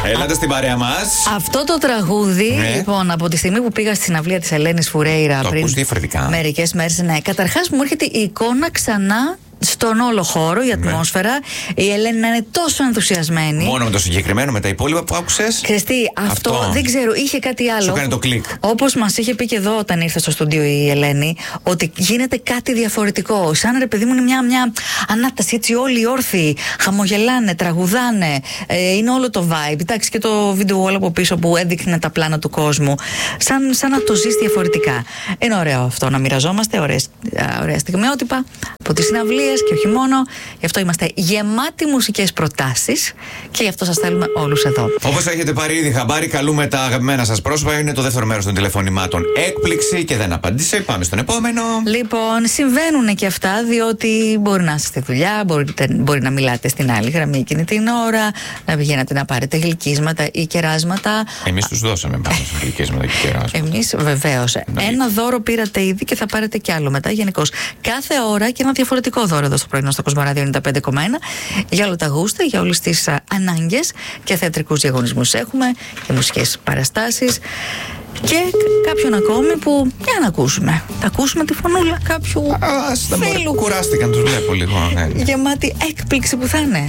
Έλατε στην παρέα μας. Αυτό το τραγούδι, λοιπόν, από τη στιγμή που πήγα στη συναυλία της Ελένης Φουρέιρα πριν μερικές μέρες, καταρχάς μου έρχεται η εικόνα ξανά στον όλο χώρο, η ατμόσφαιρα. Η Ελένη να είναι τόσο ενθουσιασμένη. Μόνο με το συγκεκριμένο, με τα υπόλοιπα που άκουσες. Ξέρεις τι, αυτό δεν ξέρω, είχε κάτι άλλο. Σου κάνει το κλικ. Όπως μας είχε πει και εδώ όταν ήρθε στο στούντιο η Ελένη, ότι γίνεται κάτι διαφορετικό. Σαν ρε παιδί μου είναι μια ανάταση, έτσι όλοι όρθιοι, χαμογελάνε, τραγουδάνε. Είναι όλο το vibe. Εντάξει, και το βίντεο όλο από πίσω που έδειχνε τα πλάνα του κόσμου. Σαν να το ζεις διαφορετικά. Είναι ωραίο αυτό να μοιραζόμαστε ωραία στιγμιότυπα από τις συναυλίες και όχι μόνο. Γι' αυτό είμαστε γεμάτοι μουσικές προτάσεις και γι' αυτό σας θέλουμε όλους εδώ. Όπως έχετε πάρει ήδη χαμπάρι, καλούμε τα αγαπημένα σας πρόσωπα. Είναι το δεύτερο μέρος των τηλεφωνημάτων. Έκπληξη και δεν απάντησε. Πάμε στον επόμενο. Λοιπόν, συμβαίνουν και αυτά, διότι μπορεί να είστε στη δουλειά, μπορεί να μιλάτε στην άλλη γραμμή εκείνη την ώρα, να πηγαίνετε να πάρετε γλυκίσματα ή κεράσματα. Εμείς τους δώσαμε πάνω σε γλυκίσματα και κεράσματα. Εμείς βεβαίως. Ένα δώρο πήρατε ήδη και θα πάρετε κι άλλο μετά. Γενικώς κάθε ώρα και ένα διαφορετικό δώρο εδώ στο πρωινό στο Κοσμοράδιο 95,1 για όλα τα γούστα, για όλες τις ανάγκες και θεατρικούς διαγωνισμούς έχουμε και μουσικές παραστάσεις και κάποιον ακόμη που για να ακούσουμε. Θα ακούσουμε τη φωνούλα κάποιου φίλου. Κουράστηκαν, τους βλέπω λίγο. Γεμάτη έκπληξη που θα είναι.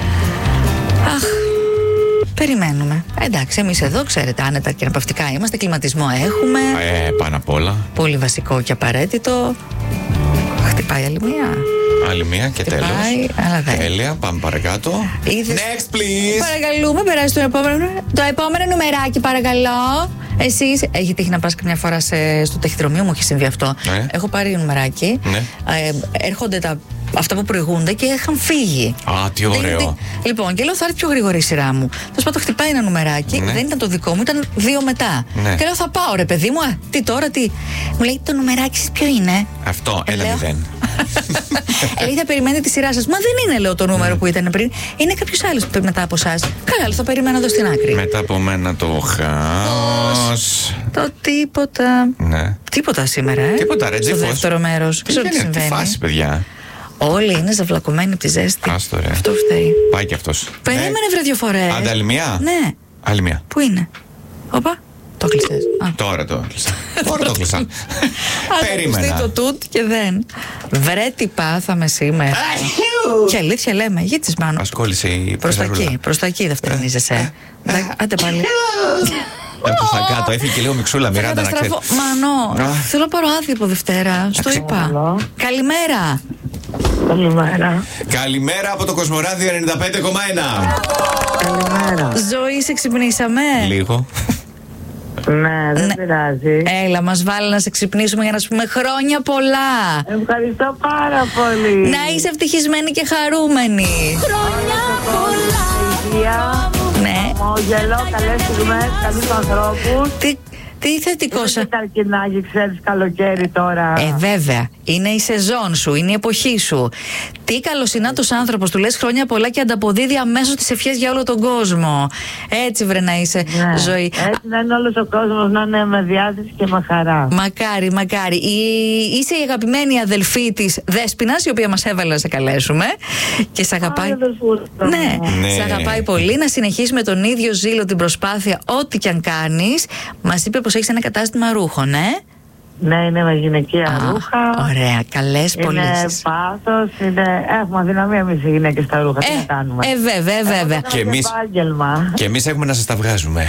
Αχ, περιμένουμε. Εντάξει, εμείς εδώ, ξέρετε, άνετα και αναπαυτικά είμαστε, κλιματισμό έχουμε. Πάνω απ' όλα. Πολύ βασικό και απαραίτητο. Χτυπάει άλλη μία. Άλλη μία και τέλος. Τέλεια, πάμε παρακάτω. Next, please. Παρακαλούμε, περάσει το επόμενο νουμεράκι, παρακαλώ. Εσείς, έχει τύχει να πας καμιά φορά στο ταχυδρομείο, μου έχει συμβεί αυτό. Έχω πάρει νουμεράκι. Έρχονται αυτά που προηγούνται και είχαν φύγει. Α, τι ωραίο. Λοιπόν, και λέω θα έρθει πιο γρήγορα η σειρά μου. Τέλος πάντων, χτυπάει ένα νουμεράκι, δεν ήταν το δικό μου, ήταν 2 μετά. Και λέω θα πάω ρε παιδί μου, τι τώρα, τι. Μου λέει το νουμεράκι σας ποιο είναι? Αυτό, 1-0. Λέει θα περιμένετε τη σειρά σας. Μα δεν είναι, λέω, το νούμερο που ήταν πριν. Είναι κάποιος άλλος μετά από εσάς. Καλά, θα περιμένω εδώ στην άκρη. Μετά από μένα το χάος. Το τίποτα. Ναι. Τίποτα σήμερα, Τίποτα, ρε, στο δεύτερο μέρος. Ξέρω τι συμβαίνει. Τι φάση, παιδιά. Όλοι είναι ζευλακωμένοι από τη ζέστη. Άστο, ρε. Αυτό φταίει. Πάει κι αυτός. Περίμενε, βρε 2 φορές. Άντε, άλλη μία. Ναι. Άλλη μία. Πού είναι? Όπα. Το κλεισες. Τώρα το κλείσα. Τώρα το κλείσα. Περίμενα. Ακουστεί το τούτ και δεν. Βρε τι πάθαμε σήμερα. Και αλήθεια λέμε, γίτσις πάνω. Ασχόλησε η προς τα εκεί δεν φτερνίζεσαι. Άντε πάλι. Έπεσα κάτω, έφυγε και λίγο μιξούλα Μιράντα να ξέρει. Μανώ, θέλω να πάρω άδεια από Δευτέρα. Στο είπα. Καλημέρα. Καλημέρα. Καλημέρα από το Κοσμοράδιο 95,1. Καλημέρα. Ζωή, σε ξυπνήσαμε? Λίγο. Ναι, δεν πειράζει. Έλα, μας βάλε να σε ξυπνήσουμε για να σου πούμε χρόνια πολλά. Ευχαριστώ πάρα πολύ. Να είσαι ευτυχισμένη και χαρούμενη. Χρόνια πολλά. Υγεία. Ναι. Χαμόγελο, καλές στιγμές, καλούς ανθρώπους. Τι θετικό Δεν καρκινάκι, ξέρεις, καλοκαίρι τώρα. Βέβαια. Είναι η σεζόν σου, είναι η εποχή σου. Τι καλοσυνάτος άνθρωπος, του λες χρόνια πολλά και ανταποδίδει αμέσως τις ευχές για όλο τον κόσμο. Έτσι βρε να είσαι, Ζωή. Έτσι να είναι όλος ο κόσμος να είναι με διάθεση και με χαρά. Μακάρι, μακάρι. Είσαι η αγαπημένη αδελφή της Δέσποινας, η οποία μας έβαλε να σε καλέσουμε. Και σε αγαπάει. Ναι, σε αγαπάει πολύ. Να συνεχίσει με τον ίδιο ζήλο την προσπάθεια, ό,τι και αν κάνεις. Μας είπε πως έχεις ένα κατάστημα ρούχων, Ναι, είναι με γυναικεία ρούχα. Ωραία, καλές πωλήσεις. Είναι πάθος, έχουμε αδυναμία εμείς οι γυναίκες στα ρούχα. Τι να κάνουμε. Βέβαια. Και εμείς έχουμε να σας τα βγάζουμε.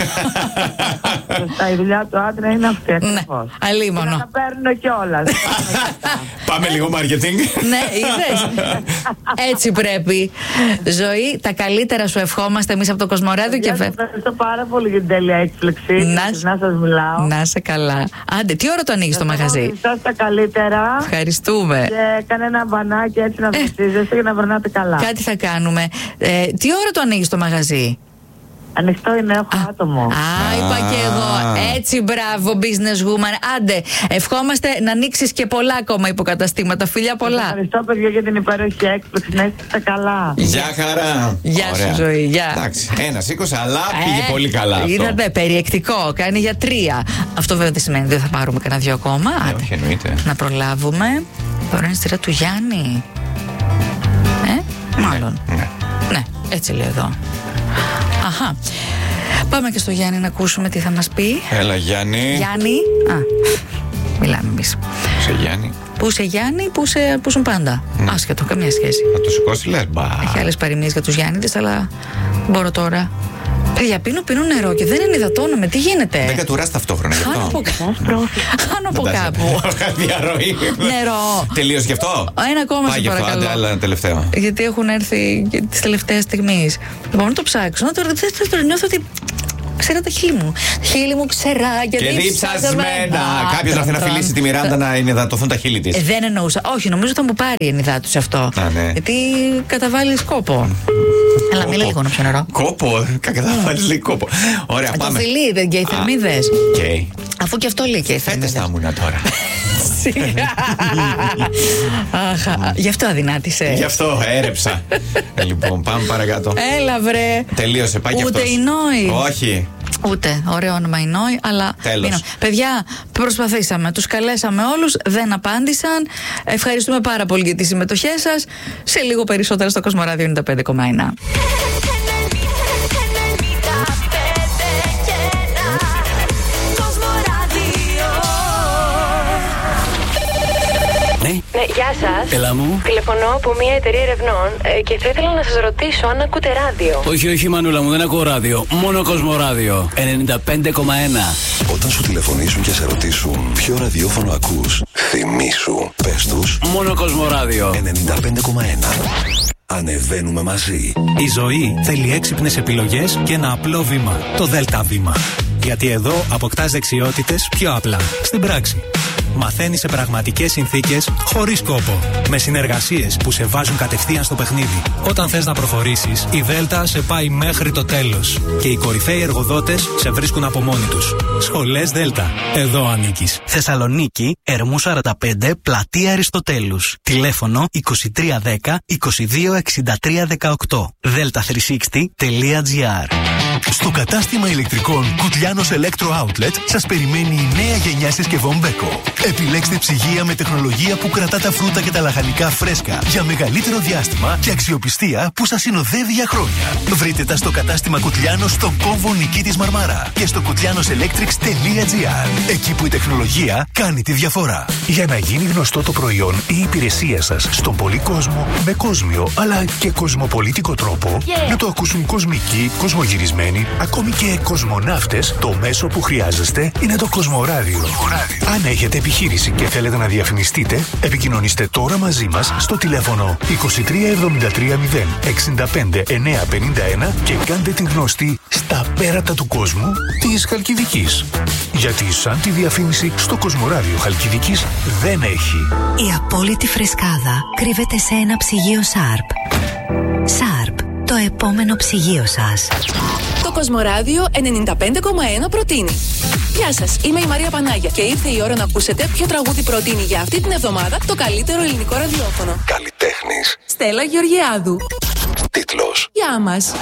Η δουλειά του άντρα είναι αυτή ακριβώς. Αλίμονο. Να τα παίρνω κιόλας. Πάμε λίγο marketing. Ναι, είδες. Έτσι πρέπει. Ζωή, τα καλύτερα σου ευχόμαστε εμείς από το Κοσμοράδιο. Ευχαριστώ πάρα πολύ για την τέλεια έκπληξη. Να σας μιλάω. Να είσαι καλά. Άντε, τι ώρα το ανοίγεις το μαγαζί? Ευχαριστώ τα καλύτερα. Ευχαριστούμε. Και κάνε ένα μπανάκι έτσι να βρεθίζεστε για να περνάτε καλά. Κάτι θα κάνουμε. Τι ώρα το ανοίγεις το μαγαζί? Ανοιχτό είναι, έχω άτομο. Είπα και εγώ. Έτσι, μπράβο, business woman. Άντε, ευχόμαστε να ανοίξεις και πολλά ακόμα υποκαταστήματα. Φιλιά πολλά. Ευχαριστώ, παιδιά, για την υπέροχη έκπληξη. Να είστε καλά. Γεια χαρά. Γεια σου, Ζωή. Γεια. Εντάξει, 1-20, αλλά πήγε πολύ καλά αυτό. Είδατε, περιεκτικό. Κάνει για 3. Αυτό βέβαια δεν σημαίνει ότι δεν θα πάρουμε κανένα 2 ακόμα. Όχι, εννοείται. Να προλάβουμε. Τώρα είναι στη σειρά του Γιάννη. Μάλλον. Ναι, έτσι λέει εδώ. Αχα. Πάμε και στο Γιάννη να ακούσουμε τι θα μας πει. Έλα, Γιάννη. Γιάννη. Μιλάμε εμείς. Σε Γιάννη. Πού σε Γιάννη, πού σου πάντα. Άσχετο, καμία σχέση. Θα το σηκώσει, λες. Έχει άλλες παροιμίες για τους Γιάννηδες, αλλά μπορώ τώρα. Παιδιά, πίνω νερό και δεν είναι υδατώνομαι. Τι γίνεται? Δεν κατουράς ταυτόχρονα γι' αυτό. Χάνω από κάπου. Διαρροή. Νερό. Τελείως γι' αυτό. Ένα ακόμα σε παρακαλώ. Άλλα τελευταίο. Γιατί έχουν έρθει τις τελευταίες στιγμές. Λοιπόν, να το ψάξω. Τώρα νιώθω ότι. Ξέρα τα χείλη μου ξερά και διψασμένα. Κάποιος να έρθει να φιλήσει τη Μιράντα να ενυδατωθούν τα χείλη της. Δεν εννοούσα. Όχι, νομίζω θα μου πάρει η ενυδάτωση αυτό. Ναι. Γιατί καταβάλεις κόπο. Έλα, μίλα λίγο να πιω νερό. Κόπο, καταβάλεις λίγο κόπο. Ωραία, πάμε. Το φιλί, και οι θερμίδες. Αφού και αυτό λέει και οι θερμίδες. Φέτες θα ήμουν τώρα. Γι' αυτό αδυνάτησε. Γι' αυτό έρεψα. Λοιπόν, πάμε παρακάτω. Έλα, βρε. Τελείωσε, πάει και αυτός. Ούτε η Νόη. Όχι. Ούτε. Ωραίο όνομα η Νόη, αλλά. Τέλος. Παιδιά, προσπαθήσαμε. Τους καλέσαμε όλους, δεν απάντησαν. Ευχαριστούμε πάρα πολύ για τις συμμετοχές σας. Σε λίγο περισσότερα στο Κοσμοράδιο 95,1. Ναι, γεια σας. Έλα μου. Τηλεφωνώ από μια εταιρεία ερευνών και θα ήθελα να σας ρωτήσω αν ακούτε ράδιο. Όχι, Μανούλα μου, δεν ακούω ράδιο. Μόνο Κοσμοράδιο 95,1. Όταν σου τηλεφωνήσουν και σε ρωτήσουν ποιο ραδιόφωνο ακούς, θυμήσου. Πες τους. Μόνο Κοσμοράδιο 95,1. Ανεβαίνουμε μαζί. Η ζωή θέλει έξυπνες επιλογές και ένα απλό βήμα. Το ΔΕΛΤΑ βήμα. Γιατί εδώ αποκτάς δεξιότητες πιο απλά. Στην πράξη. Μαθαίνεις σε πραγματικές συνθήκες, χωρίς κόπο. Με συνεργασίες που σε βάζουν κατευθείαν στο παιχνίδι. Όταν θες να προχωρήσεις, η Δέλτα σε πάει μέχρι το τέλος. Και οι κορυφαίοι εργοδότες σε βρίσκουν από μόνοι τους. Σχολές Δέλτα. Εδώ ανήκεις. Θεσσαλονίκη, Ερμού 45, Πλατεία Αριστοτέλους. Τηλέφωνο 2310 226318. delta360.gr. Στο κατάστημα ηλεκτρικών Κουτλιάνος Electro Outlet σας περιμένει η νέα γενιά συσκευών Beko. Επιλέξτε ψυγεία με τεχνολογία που κρατά τα φρούτα και τα λαχανικά φρέσκα για μεγαλύτερο διάστημα και αξιοπιστία που σας συνοδεύει για χρόνια. Βρείτε τα στο κατάστημα Κουτλιάνος στον κόμβο Νικήτης Μαρμαρά και στο κουτλιάνοselectrics.gr. Εκεί που η τεχνολογία κάνει τη διαφορά. Για να γίνει γνωστό το προϊόν ή η υπηρεσία σας στον πολύ κόσμο με κόσμιο αλλά και κοσμοπολίτικο τρόπο, να το ακούσουν κοσμικοί, κοσμογυρισμένοι, ακόμη και κοσμοναύτες, το μέσο που χρειάζεστε είναι το Κοσμοράδιο. Αν έχετε επιχείρηση και θέλετε να διαφημιστείτε, επικοινωνήστε τώρα μαζί μας στο τηλέφωνο 2373 065 951 και κάντε την γνωστή στα πέρατα του κόσμου της Χαλκιδικής. Γιατί σαν τη διαφήμιση στο Κοσμοράδιο Χαλκιδικής δεν έχει. Η απόλυτη φρεσκάδα κρύβεται σε ένα ψυγείο Sharp. Sharp, το επόμενο ψυγείο σας. Το Κοσμοράδιο 95,1 προτείνει. Γεια σας, είμαι η Μαρία Πανάγια και ήρθε η ώρα να ακούσετε ποιο τραγούδι προτείνει για αυτή την εβδομάδα το καλύτερο ελληνικό ραδιόφωνο. Καλλιτέχνης. Στέλλα Γεωργιάδου. Τίτλος. Γεια μας.